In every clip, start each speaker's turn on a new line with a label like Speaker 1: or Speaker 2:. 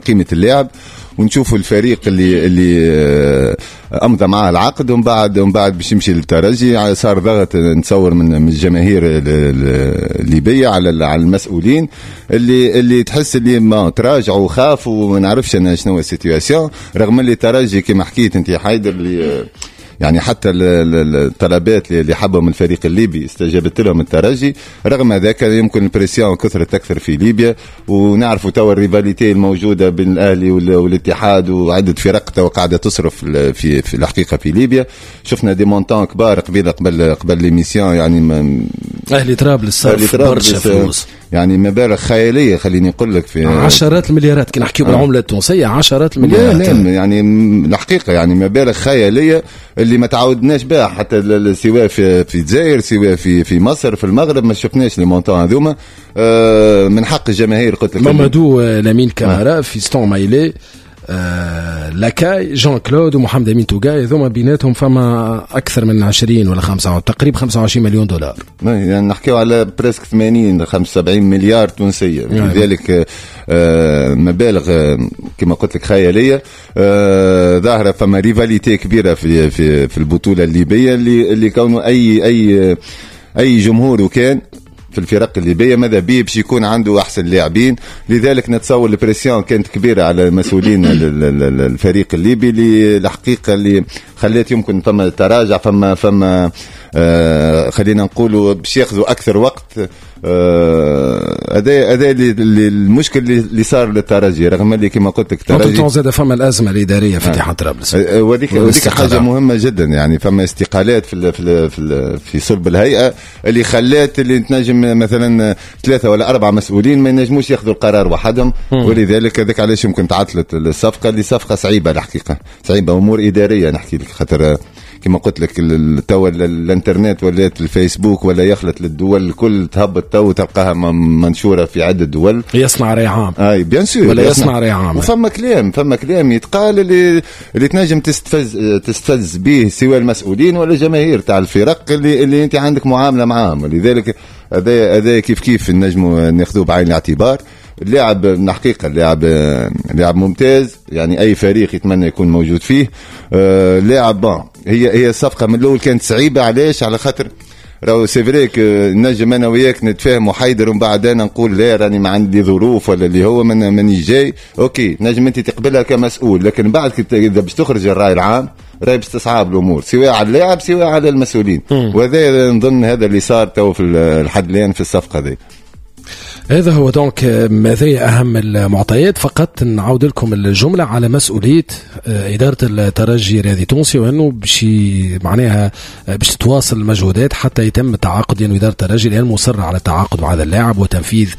Speaker 1: قيمة اللاعب، ونشوفوا الفريق اللي أمضى معه العقد، ومن بعد باش يمشي للترجي. صار ضغط نتصور من الجماهير الليبية على المسؤولين اللي تحس اللي ما تراجعوا وخافوا وما نعرفش أنا شنو السيتواسيون، رغم اللي ترجي كما حكيت انت حيدر اللي يعني حتى الطلبات اللي حبهم الفريق الليبي استجابت لهم الترجي. رغم ذلك يمكن البريسيون كثرت أكثر في ليبيا، ونعرفوا توا الريفاليتي الموجودة بين الأهلي والاتحاد وعدة فرق توا قاعدة تصرف في الحقيقة في ليبيا. شفنا دي مونتان كبار قبل ليميسيون، يعني
Speaker 2: أهلي طرابلس صرف برشا فلوس،
Speaker 1: يعني مبالغ خيالية خليني نقول لك، في
Speaker 2: عشرات المليارات كي نحكيو بالعملة التونسية، عشرات المليارات
Speaker 1: يعني الحقيقة، يعني مبالغ خيالية اللي ما تعودناش بها حتى سواء في الجزائر سواء في مصر في المغرب، ما شفناش لي مونطون هذوما. من حق الجماهير قلت لك
Speaker 2: مامادو لامين كامارا في ستون مايلي لاكاي جان كلود ومحمد امين توغاي، ذوما بيناتهم فما اكثر من 20 ولا 5 تقريبا 25 مليون دولار، يعني
Speaker 1: نحكيو على بريسك 80-75 مليار تونسيه. لذلك مبالغ كما قلت لك خياليه. ظاهره فما ريفاليتي كبيره في البطوله الليبيه اللي كونه اي جمهور وكان في الفرق الليبيه ماذا بيه باش يكون عنده احسن لاعبين. لذلك نتصور البريسيون كانت كبيره على مسؤولين الفريق الليبي الحقيقه اللي خلات يمكن فما تراجع، فما خلينا نقولوا باش ياخذوا اكثر وقت. هذا المشكل اللي صار للترجي، رغم اللي كما قلت لك
Speaker 2: الترجي زاد فما الازمه الاداريه في اتحاد طرابلس،
Speaker 1: وذيك حاجه مهمه جدا. يعني فما استقالات في صلب الهيئه اللي خلات اللي تنجم مثلا 3 ولا 4 مسؤولين ما ينجموش ياخذوا القرار وحدهم. ولذلك هذاك علاش يمكن تعطلت الصفقه، اللي صفقه صعيبه الحقيقه، صعيبه امور اداريه نحكي لك، خاطر كما قلت لك توا الانترنت ولات الفيسبوك ولا يخلط للدول الكل، تهبط تو تلقاها منشوره في عده دول.
Speaker 2: يصنع رأي عام
Speaker 1: بيان سور
Speaker 2: ولا يصنع رأي عام،
Speaker 1: وفما كلام يتقال اللي تنجم تستفز به سواء المسؤولين ولا الجماهير تاع الفرق اللي انت عندك معامله معاهم. لذلك هذا كيف نجموا ناخذوه بعين الاعتبار. اللاعب الحقيقة لاعب ممتاز، يعني أي فريق يتمنى يكون موجود فيه. لاعب هي الصفقة من الأول كانت صعيبة. علاش؟ على خاطر راهو سيفريك نجم أنا وياك نتفاهم وحيدر، ومن بعد أنا نقول لا راني ما عندي ظروف ولا اللي هو ماني جاي، أوكي نجم أنت تقبلها كمسؤول، لكن بعد إذا باش تخرج الرأي العام راهي باش تصعب الأمور سواء على اللاعب سواء على المسؤولين. وهذا نظن هذا اللي صار تو في الحد الآن في الصفقة دي.
Speaker 2: هذا هو دونك ماذا أهم المعطيات. فقط نعود لكم الجملة على مسؤولية إدارة الترجي الرياضي التونسي، وأنه معناها باش تتواصل المجهودات حتى يتم التعاقد، لأنه إدارة الترجي الآن مصرة على التعاقد مع هذا اللاعب وتنفيذ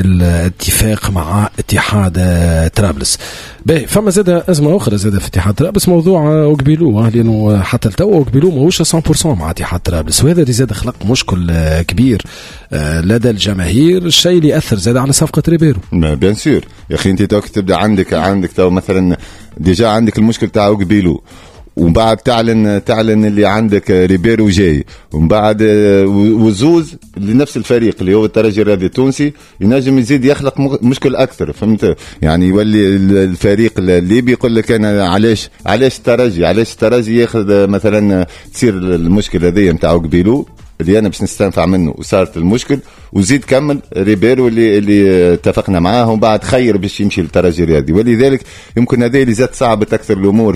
Speaker 2: الاتفاق مع اتحاد طرابلس. فما زاد أزمة أخرى زاد في اتحاد طرابلس، موضوع أوكبيلو، لأنه حتى التو أوكبيلو ماهوش 100% مع اتحاد طرابلس، وهذا اللي زاد خلق مشكل كبير لدى الجماهير، الشيء اللي أثر زاد على صفقة ريبيرو.
Speaker 1: بيان سور يا أخي، أنت توك تبدأ عندك تو مثلا ديجا عندك المشكل تاع أوكبيلو، ومن بعد تعلن اللي عندك ريبيرو جاي، ومن بعد وزوز لنفس الفريق اللي هو الترجي الرياضي التونسي ينجم يزيد يخلق مشكل اكثر. فهمت؟ يعني يولي الفريق الليبي يقول لك انا علاش الترجي ياخذ مثلا تصير المشكله هذه نتاع قبيلو اللي انا باش نستنفع منه وصارت المشكل، وزيد كمل ريبيرو اللي اتفقنا معاه ومن بعد خير باش يمشي للترجي الرياضي. ولذلك يمكن هذه اللي زاد صعبت اكثر الامور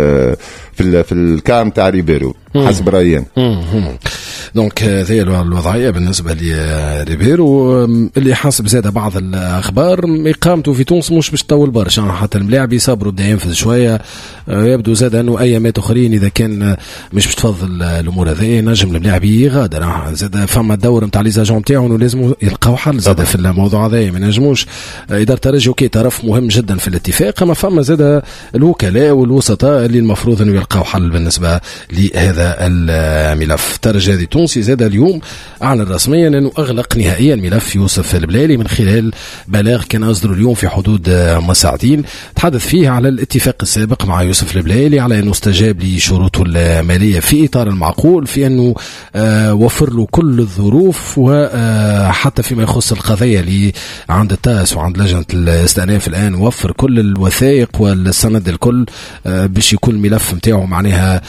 Speaker 1: في الكام تاع ريبيرو حسب رايي.
Speaker 2: دونك هذه الوضعيه بالنسبه لريبيرو اللي حسب زاد بعض الاخبار اقامته في تونس مش باش تطول برشا، حتى الملاعب يصبروا بدا ينفذ شويه. يبدو زاد انه ايامات اخرين اذا كان مش باش تفضل الامور هذه نجم الملاعب يغادر. زاد فما الدور نتاع لي زاجون تاعو لازم يلقاو حل زاد في الموضوع هذا، ما نجموش اداره الترجي اوكي طرف مهم جدا في الاتفاق، اما فما زاد الوكلاء والوسطاء اللي المفروض انه يلقاو حل بالنسبه لهذا الملف. الترجي التونسي زاد اليوم أعلن رسميا أنه أغلق نهائيا ملف يوسف البلالي من خلال بلاغ كان أصدر اليوم في حدود ساعتين تحدث فيه على الاتفاق السابق مع يوسف البلالي على أنه استجاب لشروطه المالية في إطار المعقول، في أنه وفر له كل الظروف، وحتى فيما يخص القضية اللي عند التاس وعند لجنة الاستئناف الآن وفر كل الوثائق والسند الكل باش يكون الملف متاعه معناها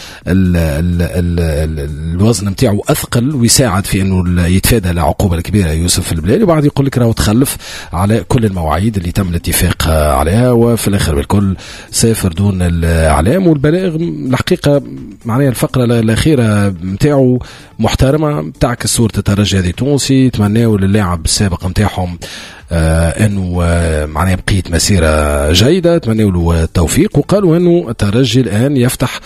Speaker 2: الوزن متاعه أثقل ويساعد في أنه يتفادى العقوبة الكبيرة يوسف البلالي. وبعد يقول لك راهو تخلف على كل المواعيد اللي تم الاتفاق عليها، وفي الآخر بالكل سافر دون الإعلام. والبلاغ الحقيقة معناها الفقرة الأخيرة متاعه محترمة، تعكس صورة الترجي هذه تونسي. تمناوا للاعب السابق متاعهم انه معناها بقيت مسيرة جيدة، تمنوا له التوفيق، وقالوا انه الترجي الان يفتح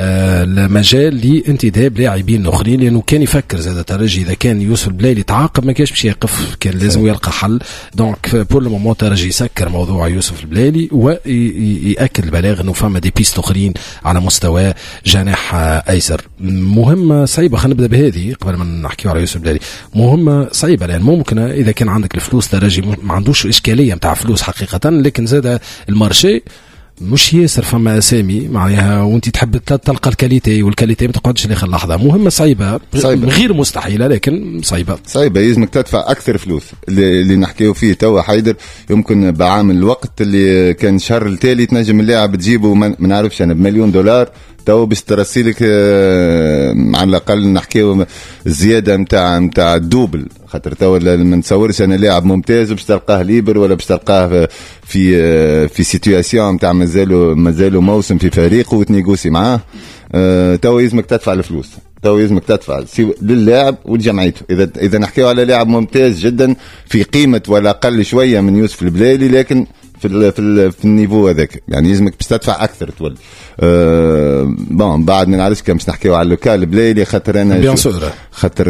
Speaker 2: المجال لانتداب لاعبين اخرين، لانه كان يفكر زاد الترجي اذا كان يوسف البلالي تعاقب ما كانش باش يقف، كان لازم يلقى حل. دونك بور لو مومون الترجي يسكر موضوع يوسف البلالي ويأكد البلاغ انه فما دي بيست اخرين على مستوى جناح ايسر. مهمة صعيبة، خلينا نبدا بهذه قبل ما نحكيو على يوسف البلالي. مهمة صعيبة لان ممكن اذا كان عندك الفلوس ترجي ما عندوش إشكالية متاع فلوس حقيقة، لكن زاد المارشي مش ياسر فما أسامي معناها، وانت تحب تلقى الكاليتي، والكاليتي ما تقعدش لاخر لحظة. مهمة صعيبة غير مستحيلة لكن صعيبة يلزمك
Speaker 1: تدفع أكثر فلوس. اللي نحكيه فيه توا حيدر يمكن بعامل الوقت اللي كان شهر التالي تنجم اللاعب تجيبه ما نعرفش أنا $1,000,000 تو باش ترسيلك على الأقل نحكيه الزيادة متاع الدوبل، خاطر تو ما نتصورش أنا لاعب ممتاز باش تلقاه ليبر ولا باش تلقاه في سيتواسيون متاع مازالو موسم في فريقه وتنيغوسي معاه. تو يلزمك تدفع الفلوس، تو يلزمك تدفع للاعب ولجمعيته. إذا نحكيه على لاعب ممتاز جدا في قيمة ولا أقل شوية من يوسف البلالي، لكن في النيفو هذاك يعني يلزمك باش تدفع اكثر تولي. بون بعد ما نعرفش كم باش نحكيو على اللوكال بلايلي، خاطر انا خاطر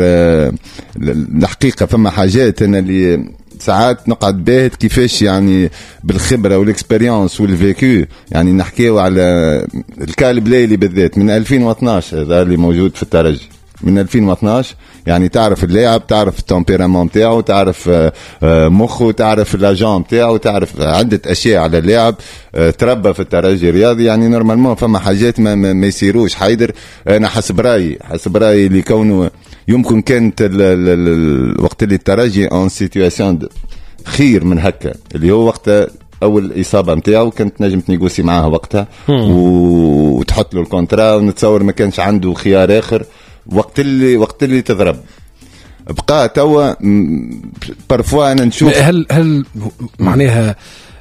Speaker 1: الحقيقه فما حاجات انا اللي ساعات نقعد باهت كيفاش يعني بالخبره والاكسبيرينس والفيكو، يعني نحكيو على الكال بلايلي بالذات من 2012 هذا اللي موجود في الترجي من 2012. يعني تعرف اللاعب، تعرف التمبيرامون تاعو، تعرف مخه، تعرف لاجون تاعو، تعرف عدة أشياء على اللاعب. تربى في الترجي الرياضي، يعني نورمالمون فما حاجات ما يصيروش. حيدر أنا حسب رأيي اللي كونه يمكن كانت الوقت اللي الترجي ان سيتواسيون خير من هكا، اللي هو وقت اول اصابه نتاعو كانت نجم تنيغوسي معاها وقتها وتحط له الكونترا، ونتصور ما كانش عنده خيار اخر وقت اللي تضرب. بقى توا بارفوا انا نشوف
Speaker 2: هل معناها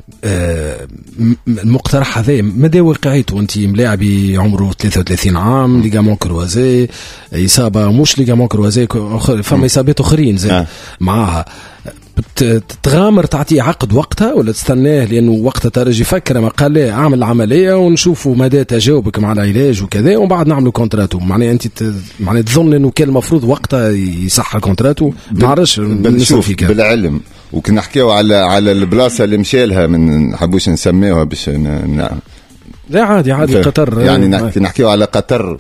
Speaker 2: المقترح هذا مدى واقعيته؟ انت ملاعبي عمره 33 عام، ليغامون كروازي، اصابه مش ليغامون كروازي، فما اصابات اخرين زي معاها، تغامر تعطيه عقد وقتها ولا تستناه؟ لانه وقتها ترجي فكر ما قال له اعمل العمليه ونشوفوا مدى تجاوبك مع العلاج وكذا وبعد نعملوا كونتراتو. معناها انت معناها تظن انه كان المفروض وقتها يصح كونتراتو؟ ما عرفش
Speaker 1: بنشوف بالعلم. وكنا نحكيو على البلاصه اللي مشالها من حبوش نسميوها باش
Speaker 2: لا عادي قطر،
Speaker 1: يعني نحكيو على قطر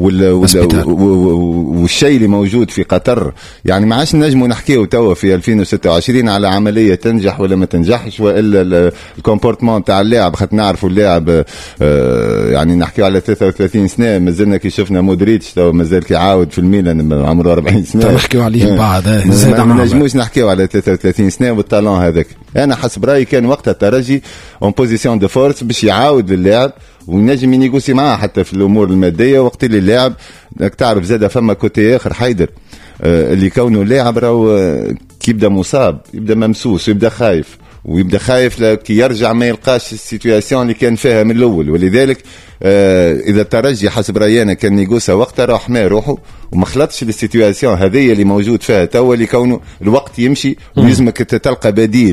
Speaker 1: والشيء اللي موجود في قطر. يعني ما عادش نجموا نحكيو توا في 2026 على عملية تنجح ولا ما تنجحش، وإلا الكومبورتمون تاع اللاعب، خاطر نعرفوا اللاعب يعني نحكيو على 33 سنة، مازلنا كي شفنا مودريتش توا مازال كي عاود في الميلان عمره 40 سنة
Speaker 2: نحكيو عليه بعد.
Speaker 1: ما نجموش نحكيو على 33 سنة والطالون هذاك. أنا حسب رأيي كان وقتها الترجي اون بوزيسيون دو فورس باش يعاود للاعب ونجم ينيغوسي معاه حتى في الامور الماديه، وقت اللي اللاعب تعرف زاد فما كوتي اخر حيدر اللي كونه اللاعب راهو كي يبدا مصاب يبدا ممسوس ويبدا خايف، ويبدا خايف كي يرجع ما يلقاش السيتواسيون اللي كان فيها من الاول. ولذلك اذا الترجي حسب راينا كان نيغوسا وقتها راح ما روحه وما خلطش السيتواسيون هذه اللي موجود فيها توا، اللي كونه الوقت يمشي ولازمك تلقى بديل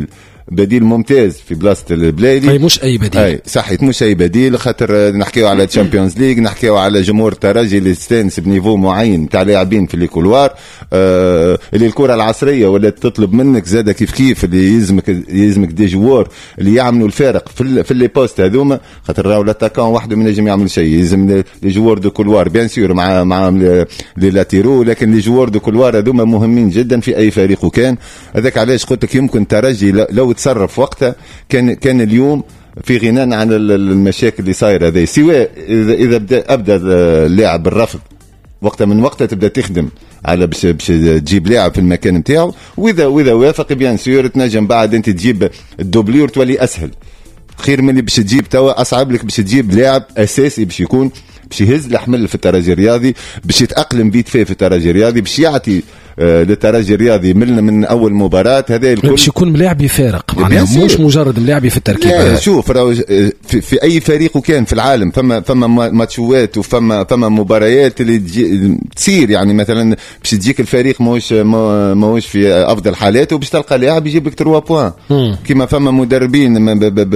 Speaker 1: بديل ممتاز في بلاصه البلايلي.
Speaker 2: اي مش اي بديل.
Speaker 1: اي صحيح مش اي بديل، خاطر نحكيو على تشامبيونز ليغ، نحكيو على جمهور الترجي اللي يستانس بنيفو معين تاع لاعبين في الكولوار. اللي الكره العصريه ولا تطلب منك زاده كيف اللي يلزمك دي جوار اللي يعملوا الفارق في لي بوست هذوما، خاطر راهو لاتاكون وحده ما ينجم يعمل شيء، يلزم لي جوار دو كولوار بيان سور مع لي لاتيرو، لكن لي جوار دو كولوار هذوما مهمين جدا في اي فريق. وكان هذاك علاش قلت لك يمكن ترجي لو تصرف وقتها كان اليوم في غنى عن المشاكل اللي صايره هذه، سواء اذا ابدا اللاعب بالرفض وقتها من وقتها تبدا تخدم على باش تجيب لاعب في المكان نتاعو، واذا وافق بيان سور تنجم بعد انت تجيب الدوبليور تولي اسهل، خير من اللي باش تجيب توا اصعب لك باش تجيب لاعب اساسي باش يكون باش يهز الحمل في الترجي الرياضي، باش يتاقلم بيت في الترجي الرياضي، باش يعطي للترجي الرياضي من اول مباراه هذا الكل
Speaker 2: باش يكون ملاعبي فارق، معناها مش مجرد ملاعبي في التركيبه.
Speaker 1: شوف في اي فريق وكان في العالم فما ماتشوات وفما مباريات اللي تصير، يعني مثلا باش تجيك الفريق ماهوش في افضل حالاته وباش تلقى لاعب يجيب لك 3 بوان، كما فما مدربين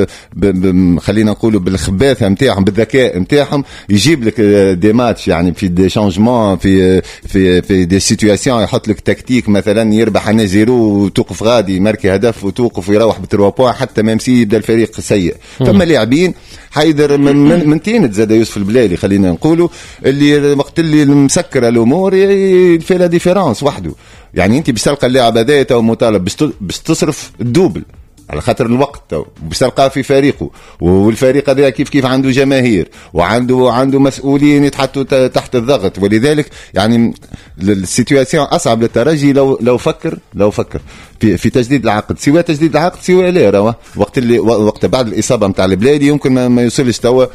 Speaker 1: خلينا نقولوا بالخباثه نتاعهم بالذكاء نتاعهم يجيب لك دي ماتش، يعني في دي شانجمون في دي سيتوياسيون، يحط لك تكتيك مثلا يربح انا 0 وتوقف غادي ماركي هدف وتوقف ويروح ب3 بوان حتى ما يمشي يبدا الفريق سيء. ثم لاعبين حيدر من تين زاد يوسف البلالي خلينا نقولوا اللي وقت اللي مسكر الامور في لا ديفيرانس وحده، يعني انت باش تلقى اللاعب هذا تو مطالب باش تصرف الدوبل على خاطر الوقت باش تلقاه في فريقه، والفريق هذا كيف عنده جماهير وعنده مسؤولين يتحطوا تحت الضغط، ولذلك يعني السيتواسيون اصعب للترجي لو فكر في تجديد العقد، سواء تجديد العقد سواء لا راه وقت بعد الاصابه نتاع البلادي يمكن ما يوصلش توا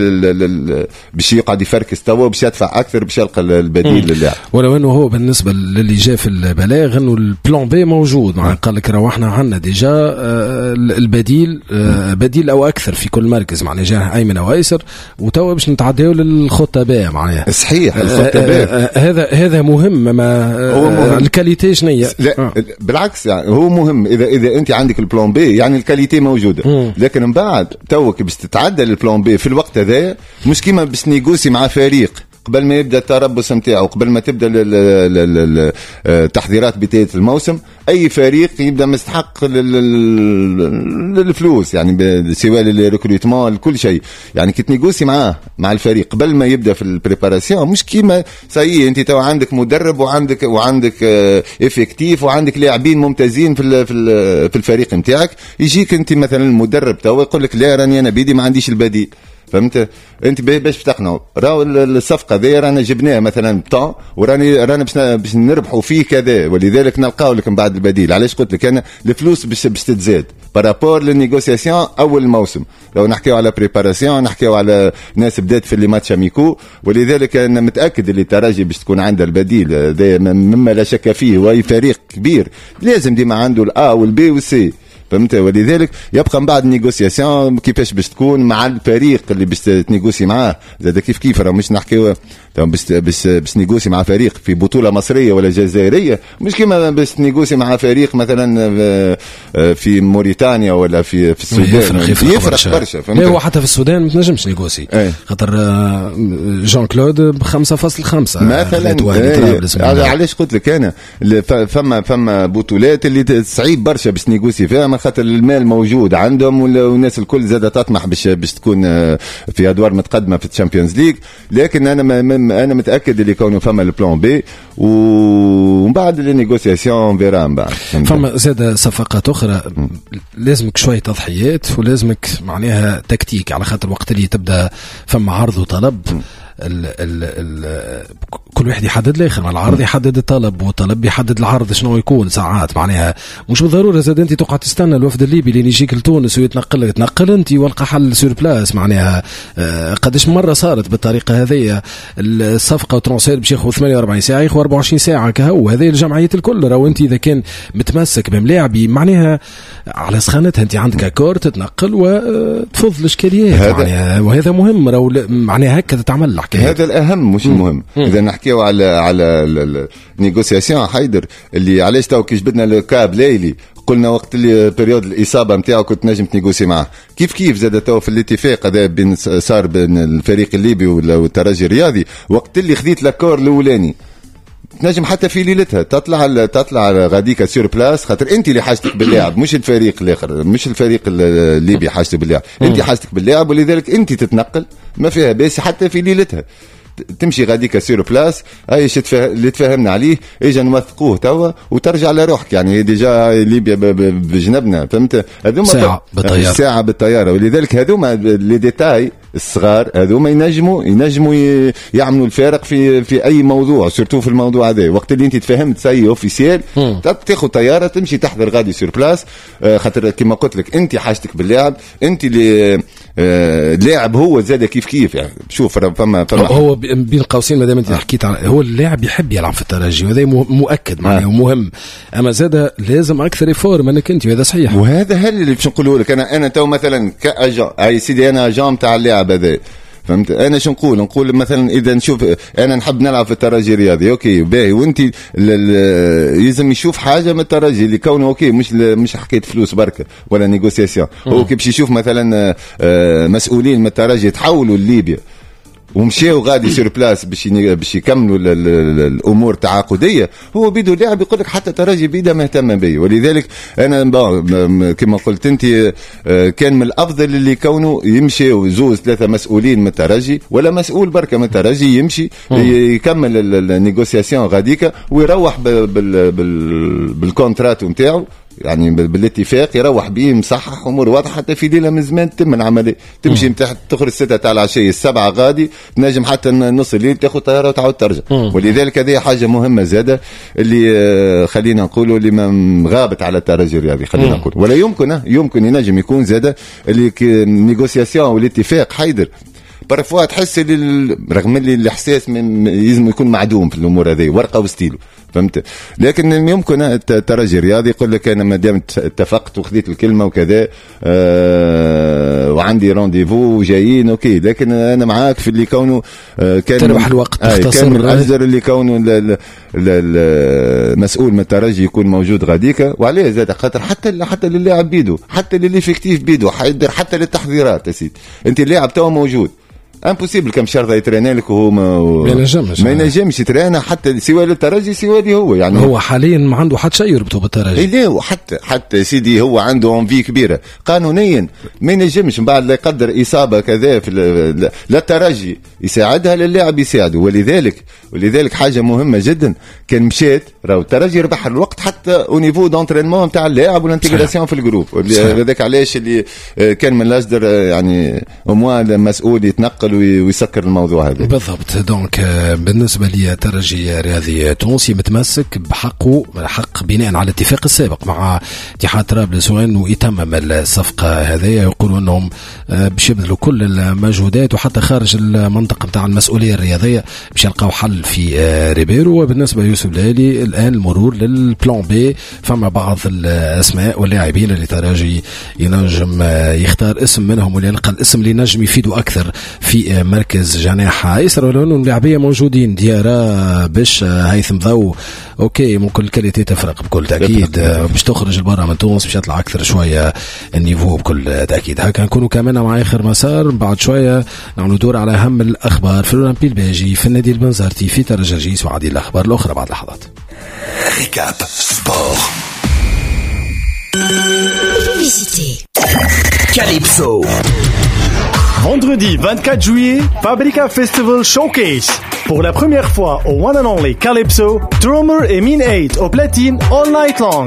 Speaker 1: باش يقعد يفركس توا باش يدفع اكثر باش يلقى البديل للاعب.
Speaker 2: ولو انه هو بالنسبه للي جاء في البلاغ انه البلان بي موجود، قال لك راه احنا عندنا ديجا البديل بديل او اكثر في كل مركز، معناها جاه ايمن او ايسر، وتوا باش نتعداو للخطه باء معناها.
Speaker 1: صحيح الخطه باء
Speaker 2: هذا مهم، ما الكاليتي شنية؟
Speaker 1: لا بالعكس يعني هو مهم اذا انت عندك البلان بي يعني الكاليتي موجوده، لكن من بعد توك باش تتعدل البلان بي في الوقت هذا مش كيما باش نيغوسي مع فريق قبل ما يبدا التربص نتاعو، قبل ما تبدا التحضيرات بدايه الموسم. اي فريق يبدا مستحق للفلوس يعني سواء للريكروتمون لكل شيء، يعني كي تنيغوسي مع الفريق قبل ما يبدا في البريباراسيون مش كيما ساي انت تو عندك مدرب وعندك افكتيف وعندك لاعبين ممتازين في الفريق نتاعك، يجيك انت مثلا المدرب تو يقول لك لا راني انا بيدي ما عنديش البديل، فهمت انت باش تقنعوا راهو الصفقه ذي رانا جبناها مثلا طون ورانا باش نربحوا فيه كذا، ولذلك نلقاو لك من بعد البديل. علاش قلت لك انا الفلوس باش تتزاد بارابور للنيغوسياسيون اول الموسم، لو نحكيو على بريباراسيون نحكيو على ناس بدات في لي ماتش اميكو، ولذلك انا متاكد اللي الترجي باش تكون عنده البديل مما لا شك فيه، واي فريق كبير لازم ديما عنده الا والبي والسي، فهمت؟ ولذلك يبقى من بعد النيغوسياسيون كيفاش باش تكون مع الفريق اللي باش تنيغوسي معاه، زاد كيف راه مش نحكيو باش نيغوسي مع فريق في بطوله مصريه ولا جزائريه، مش كيما باش تنيغوسي مع فريق مثلا في موريتانيا ولا في السودان، يفرق برشا.
Speaker 2: لا هو حتى في السودان ما تنجمش نيغوسي خاطر جان كلود ب5.5
Speaker 1: مثلا. علاش قلت لك انا فما بطولات اللي صعيب برشا باش نيغوسي فيها خاطر المال موجود عندهم، والناس الكل زاد تطمح باش تكون في ادوار متقدمه في الشامبيونز ليج، لكن انا متاكد اللي كونه فما البلان بي ومن بعد النيغوسياسيون فيرا من بعد.
Speaker 2: فما زاد صفقات اخرى لازمك شويه تضحيات ولازمك معناها تكتيك، على خاطر وقت اللي تبدا فما عرض وطلب كل واحد يحدد الاخر، العرض يحدد الطلب والطلب يحدد العرض شنو يكون ساعات، معناها مش بالضروره زاد انت تقعد تستنى الوفد الليبي اللي يجيك لتونس ويتنقل تنقل انت والقى حل سور بلاس، معناها قداش مره صارت بالطريقه هذه الصفقه وترانسفير باش ياخذ 48 ساعه ياخذ 24 ساعه كهو، هذه الجمعيه الكل راهو انت اذا كان متمسك بملاعبي معناها على سخانتها انت عندك اكور تتنقل وتفض الاشكاليات معناها، وهذا مهم راهو معناها هكا تتعمل الحكايه.
Speaker 1: هذا الاهم مش المهم. اذا نحكيو على النيغوسياسيون حيدر اللي علاش تو كي جبدنا الكاب ليلي قلنا وقت اللي بريود الاصابه نتاعو كنت نجم تنيغوسي معاه. كيف زاد تو في الاتفاق هذا بين صار بين الفريق الليبي والترجي الرياضي وقت اللي خذيت لاكور الاولاني تنجم حتى في ليلتها تطلع غاديكا سور بلاس، خاطر انت اللي حاجتك باللاعب مش الفريق الاخر، مش الفريق الليبي حاجته باللاعب، انت حاجتك باللاعب، ولذلك انت تتنقل ما فيها باس حتى في ليلتها تمشي غاديكا سور بلاس. اي شيء اللي تفاهمنا عليه اجا نوثقوه توا وترجع لروحك، يعني ديجا ليبيا بجنبنا، فهمت؟ هذوما ساعه بالطياره، ولذلك هذوما لي ديتاي الصغار هذوما ينجموا يعملوا الفارق في اي موضوع، سورتو في الموضوع هذا. وقت اللي انت تفهمت سي اوفيسيال تاخذ طياره تمشي تحضر غادي سور بلاس، خاطر كما قلت لك انت حاجتك باللاعب، انت اللي اللاعب هو زاد كيف يعني. شوف فما
Speaker 2: هو بين قوسين ما دام انت حكيت عن هو اللاعب يحب يلعب في الترجي، وهذا مؤكد معناه ومهم، اما زاد لازم اكثر يفور منك انت، وهذا صحيح.
Speaker 1: وهذا اللي باش نقوله لك انا تو مثلا كاجان اي سيدي انا اجان تاع اللاعب هذا، فهمت؟ انا شو نقول مثلا اذا نشوف انا نحب نلعب في الترجي الرياضي اوكي باهي، وانت لازم يشوف حاجه من الترجي اللي كونه اوكي مش حكايه فلوس بركه ولا نيغوسياسيون. هو كي باش يشوف مثلا مسؤولين من الترجي تحولوا لليبيا ومشيوا غادي سور بلاس باش يكملوا الامور التعاقديه، هو بيدو لاعب يقول لك حتى ترجي بيدا مهتم بي. ولذلك انا كما قلت انت كان من الافضل اللي كونه يمشي زوز ثلاثه مسؤولين من الترجي ولا مسؤول بركه من الترجي يمشي يكمل النيغوسياسيون غاديكا ويروح بالكونترات نتاعو، يعني بالاتفاق يروح بيه مصحح امور واضحه. حتى في ليله من زمان تم العمليه، تمشي من تحت تخرج 6 تاع العشيه 7 غادي، تنجم حتى نص الليل تاخذ طياره وتعاود ترجع. ولذلك هذه حاجه مهمه زاده اللي خلينا نقولوا اللي ما غابت على الترجي الرياضي، خلينا نقول ولا يمكن ينجم يكون زاده اللي النيغوسياسيون والاتفاق حيدر برفوا تحس رغم اللي الاحساس لازم يكون معدوم في الامور هذه ورقه وستيلو، فهمت؟ لكن يمكن الترجي الرياضي يقول لك انا ما دام اتفقت وخذيت الكلمه وكذا وعندي رونديفو وجايين اوكي، لكن انا معاك في اللي كونه كان
Speaker 2: تربح الوقت
Speaker 1: كان من الأجدر اللي كونه المسؤول من الترجي يكون موجود غاديكا. وعليه زاد خاطر حتى للاعب بيدو، حتى للإفكتيف بيدو، حيدير حتى للتحضيرات يا سيدي. انت اللاعب تو موجود امبوسيبل كم شرطه يترينا لك وهو ما ينجمش يترينا حتى سوى للترجي سوى لي هو، يعني
Speaker 2: هو حاليا ما عنده حتى شيء يربطه بالترجي.
Speaker 1: لا حتى سيدي هو عنده انفي كبيره قانونيا ما ينجمش من بعد لا يقدر اصابه كذا في لا الترجي يساعدها للاعب يساعده. ولذلك حاجه مهمه جدا كان مشيت راهو الترجي ربح الوقت حتى او نيفو دونترينمون نتاع اللاعب والانتجراسيون في الجروب. هذاك علاش اللي كان من الاجدر يعني وموا المسؤول يتنقل ويسكر الموضوع هذا
Speaker 2: بالضبط. دونك بالنسبه لي الترجي رياضي تونسي متمسك بحقه، حق بناء على الاتفاق السابق مع اتحاد طرابلس وانه يتمم الصفقه هذه. يقولوا انهم باش يبذلوا كل المجهودات وحتى خارج المنطقه نتاع المسؤوليه الرياضيه باش يلقاو حل في ريبيرو. وبالنسبه ليوسف الهلالي الان المرور للبلان بي، فما بعض الاسماء واللاعبين اللي ترجي ينجم يختار اسم منهم واللي يلقى الاسم اللي ينجم يفيدوا اكثر في مركز جناح ايسر، ولو انه اللاعبيه موجودين ديارة باش هيثم ضو اوكي ممكن الكاليتي تفرق بكل تاكيد، باش تخرج البرا من تونس باش يطلع اكثر شويه النيفو بكل تاكيد. هكا نكونوا كمان مع اخر مسار، بعد شويه نعملوا دور على اهم الاخبار في الاولمبي الباجي في النادي البنزرتي في ترجيس وعديد الاخبار الاخرى بعد لحظات.
Speaker 3: ريكاب سبور Calypso.
Speaker 4: Vendredi 24 juillet, Fabrica Festival Showcase. Pour la première fois au One and Only Calypso, Drummer et Mean 8 au platine all night long.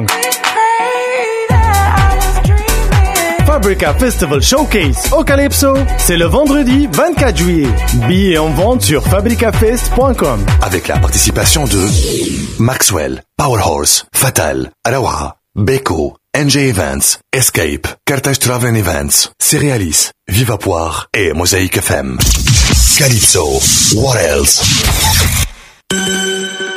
Speaker 4: Fabrica Festival Showcase au Calypso, c'est le vendredi 24 juillet. Billets en vente sur fabricafest.com.
Speaker 3: Avec la participation de Maxwell, Powerhorse, Fatal, Arawa, Beko, NJ Events, Escape, Carthage Travel Events, Cerealis, Vivapoire et Mosaic FM. Calypso, what else?